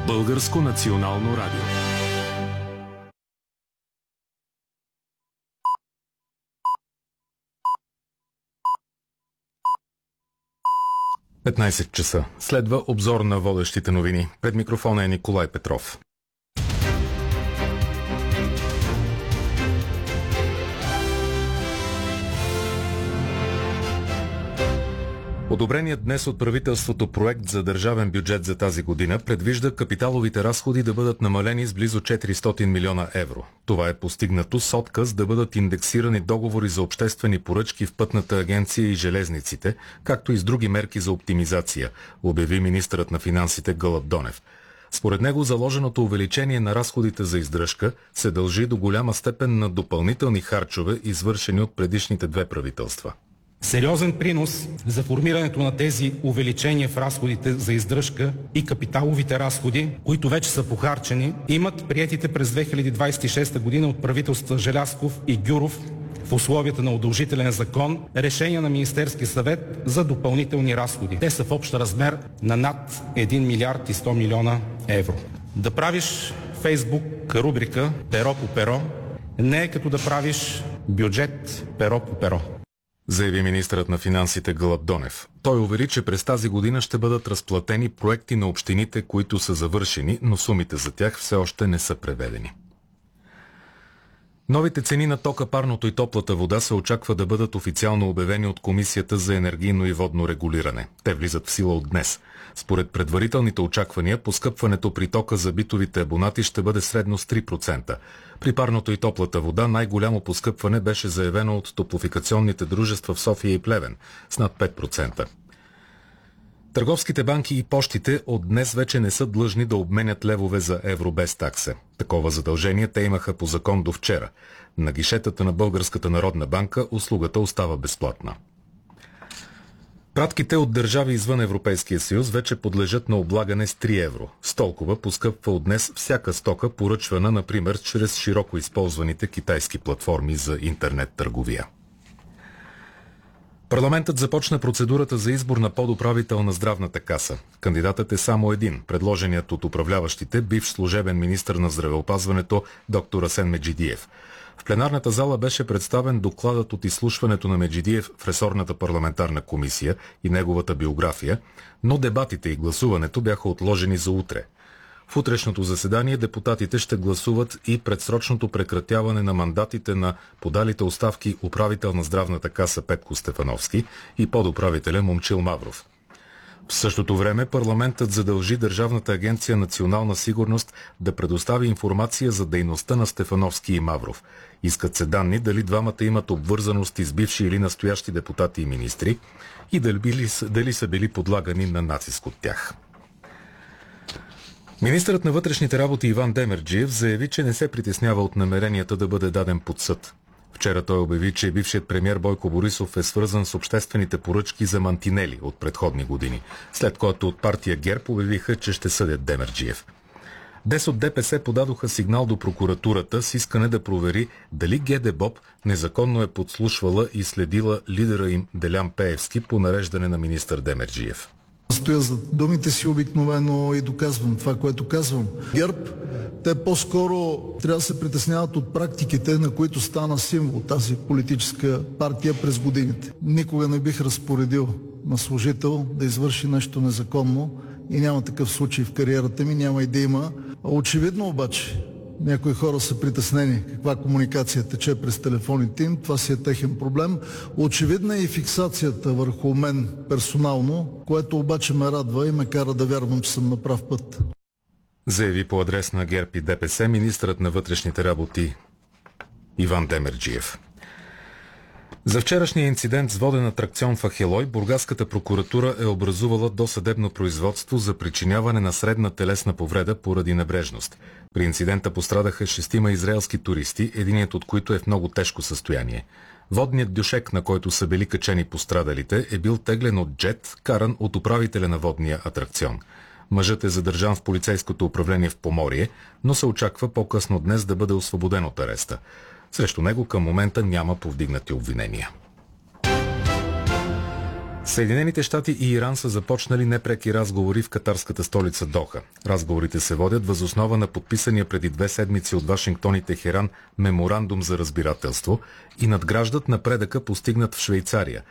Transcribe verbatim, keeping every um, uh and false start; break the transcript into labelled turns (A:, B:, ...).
A: Българско национално радио. петнайсет часа. Следва обзор на водещите новини. Пред микрофона е Николай Петров. Одобреният днес от правителството проект за държавен бюджет за тази година предвижда капиталовите разходи да бъдат намалени с близо четиристотин милиона евро. Това е постигнато с отказ да бъдат индексирани договори за обществени поръчки в Пътната агенция и железниците, както и с други мерки за оптимизация, обяви министърът на финансите Гълъб Донев. Според него заложеното увеличение на разходите за издръжка се дължи до голяма степен на допълнителни харчове, извършени от предишните две правителства.
B: Сериозен принос за формирането на тези увеличения в разходите за издръжка и капиталовите разходи, които вече са похарчени, имат приетите през две хиляди двадесет и шеста година от правителствата Желязков и Гюров в условията на удължителен закон решения на Министерския съвет за допълнителни разходи. Те са в общ размер на над един милиард и сто милиона евро. Да правиш Фейсбук рубрика перо по перо не е като да правиш бюджет перо по перо,
A: заяви министърът на финансите Гълъб Донев. Той увери, че през тази година ще бъдат разплатени проекти на общините, които са завършени, но сумите за тях все още не са преведени. Новите цени на тока, парното и топлата вода се очаква да бъдат официално обявени от Комисията за енергийно и водно регулиране. Те влизат в сила от днес. Според предварителните очаквания, поскъпването при тока за битовите абонати ще бъде средно с три процента. При парното и топлата вода най-голямо поскъпване беше заявено от топлофикационните дружества в София и Плевен с над пет процента. Търговските банки и пощите от днес вече не са длъжни да обменят левове за евро без такса. Такова задължение те имаха по закон до вчера. На гишетата на Българската народна банка услугата остава безплатна. Пратките от държави извън Европейския съюз вече подлежат на облагане с три евро. С толкова поскъпва от днес всяка стока, поръчвана, например, чрез широко използваните китайски платформи за интернет търговия. Парламентът започна процедурата за избор на подуправител на Здравната каса. Кандидатът е само един, предложеният от управляващите бивш служебен министър на здравеопазването доктор Асен Меджидиев. В пленарната зала беше представен докладът от изслушването на Меджидиев в ресорната парламентарна комисия и неговата биография, но дебатите и гласуването бяха отложени за утре. В утрешното заседание депутатите ще гласуват и предсрочното прекратяване на мандатите на подалите оставки управител на Здравната каса Петко Стефановски и подуправителя Момчил Мавров. В същото време парламентът задължи Държавната агенция Национална сигурност да предостави информация за дейността на Стефановски и Мавров. Искат се данни дали двамата имат обвързаности с бивши или настоящи депутати и министри и дали, били, дали са били подлагани на натиск от тях. Министърът на вътрешните работи Иван Демерджиев заяви, че не се притеснява от намеренията да бъде даден под съд. Вчера той обяви, че бившият премиер Бойко Борисов е свързан с обществените поръчки за мантинели от предходни години, след което от партия ГЕРБ обявиха, че ще съдят Демерджиев. Дес от ДПС подадоха сигнал до прокуратурата с искане да провери дали ГДБОП незаконно е подслушвала и следила лидера им Делян Пеевски по нареждане на министър Демерджиев.
C: Стоя за думите си обикновено и доказвам това, което казвам. ГЕРБ, те по-скоро трябва да се притесняват от практиките, на които стана символ тази политическа партия през годините. Никога не бих разпоредил на служител да извърши нещо незаконно и няма такъв случай в кариерата ми, няма и да има. Очевидно обаче, някои хора са притеснени каква комуникация тече през телефоните им, това си е техен проблем. Очевидна е и фиксацията върху мен персонално, което обаче ме радва и ме кара да вярвам, че съм на прав път.
A: Заяви по адрес на ГЕРБ и ДПС министърът на вътрешните работи Иван Демерджиев. За вчерашния инцидент с воден атракцион в Ахелой, бургаската прокуратура е образувала досъдебно производство за причиняване на средна телесна повреда поради небрежност. При инцидента пострадаха шестима израелски туристи, единият от които е в много тежко състояние. Водният дюшек, на който са били качени пострадалите, е бил теглен от джет, каран от управителя на водния атракцион. Мъжът е задържан в полицейското управление в Поморие, но се очаква по-късно днес да бъде освободен от ареста. Срещу него към момента няма повдигнати обвинения. Съединените щати и Иран са започнали непреки разговори в катарската столица Доха. Разговорите се водят въз основа на подписания преди две седмици от Вашингтон и Техеран меморандум за разбирателство и надграждат напредъка, постигнат в Швейцария,